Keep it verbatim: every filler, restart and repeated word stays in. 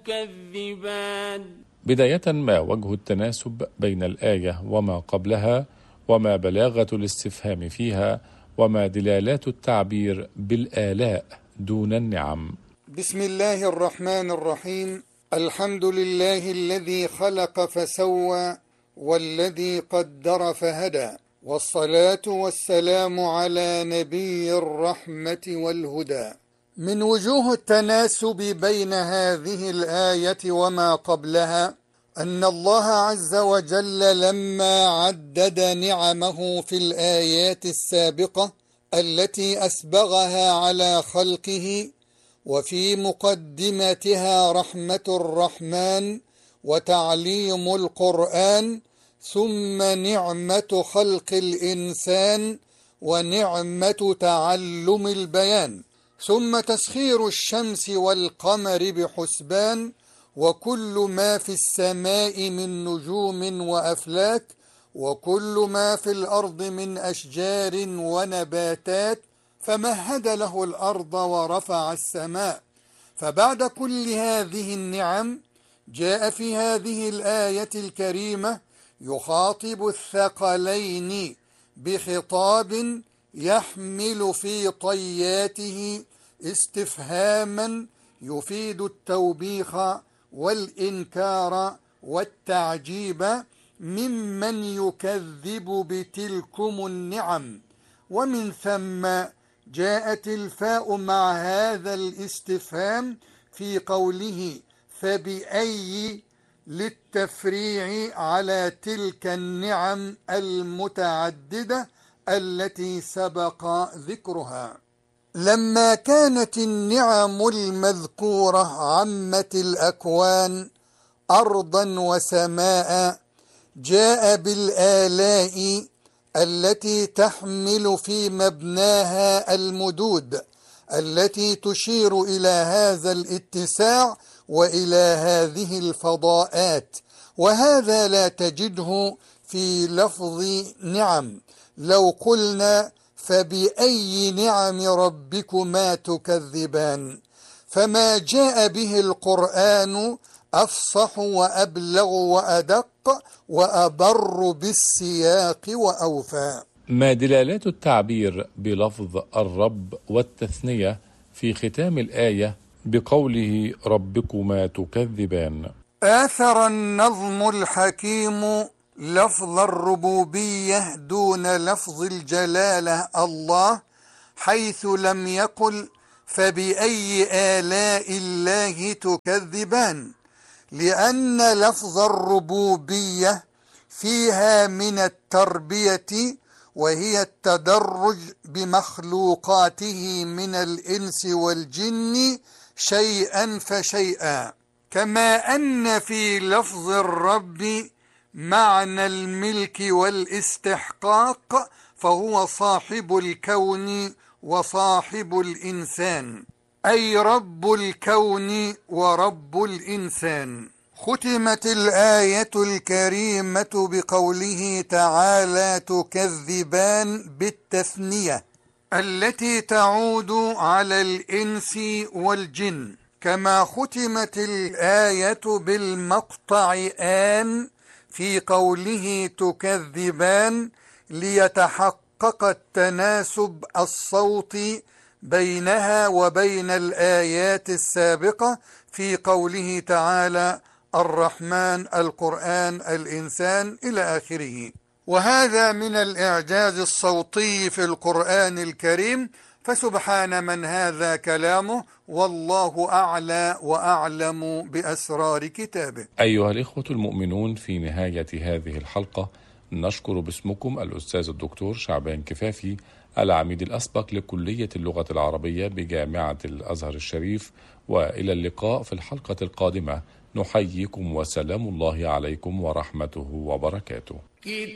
تكذبان. بداية، ما وجه التناسب بين الآية وما قبلها، وما بلاغة الاستفهام فيها، وما دلالات التعبير بالآلاء دون النعم؟ بسم الله الرحمن الرحيم. الحمد لله الذي خلق فسوى والذي قدر فهدى، والصلاة والسلام على نبي الرحمة والهدى. من وجوه التناسب بين هذه الآية وما قبلها أن الله عز وجل لما عدد نعمه في الآيات السابقة التي أسبغها على خلقه، وفي مقدمتها رحمة الرحمن وتعليم القرآن، ثم نعمة خلق الإنسان ونعمة تعلم البيان، ثم تسخير الشمس والقمر بحسبان، وكل ما في السماء من نجوم وأفلاك، وكل ما في الأرض من أشجار ونباتات، فمهد له الأرض ورفع السماء. فبعد كل هذه النعم جاء في هذه الآية الكريمة يخاطب الثقلين بخطاب يحمل في طياته استفهاما يفيد التوبيخ والإنكار والتعجيب ممن يكذب بتلكم النعم. ومن ثم جاءت الفاء مع هذا الاستفهام في قوله فبأي للتفريع على تلك النعم المتعددة التي سبق ذكرها. لما كانت النعم المذكورة عمت الأكوان أرضا وسماء، جاء بالآلاء التي تحمل في مبناها المدود التي تشير إلى هذا الاتساع وإلى هذه الفضاءات، وهذا لا تجده في لفظ نعم. لو قلنا فبأي نعم ربكما تكذبان، فما جاء به القرآن أفصح وأبلغ وأدق وأبر بالسياق وأوفى. ما دلالات التعبير بلفظ الرب والتثنية في ختام الآية بقوله ربكما تكذبان؟ آثر النظم الحكيم لفظ الربوبية دون لفظ الجلالة الله، حيث لم يقل فبأي آلاء الله تكذبان، لأن لفظ الربوبية فيها من التربية، وهي التدرج بمخلوقاته من الإنس والجن شيئا فشيئا، كما أن في لفظ الرب معنى الملك والاستحقاق، فهو صاحب الكون وصاحب الإنسان، أي رب الكون ورب الإنسان. ختمت الآية الكريمة بقوله تعالى تكذبان بالتثنية التي تعود على الإنس والجن، كما ختمت الآية بالمقطع آن في قوله تكذبان ليتحقق التناسب الصوتي بينها وبين الآيات السابقة في قوله تعالى الرحمن القرآن الإنسان إلى آخره. وهذا من الإعجاز الصوتي في القرآن الكريم، فسبحان من هذا كلامه، والله أعلى وأعلم بأسرار كتابه. أيها الإخوة المؤمنون، في نهاية هذه الحلقة نشكر باسمكم الأستاذ الدكتور شعبان كفافي، العميد الأسبق لكلية اللغة العربية بجامعة الأزهر الشريف، وإلى اللقاء في الحلقة القادمة. نحييكم وسلام الله عليكم ورحمته وبركاته.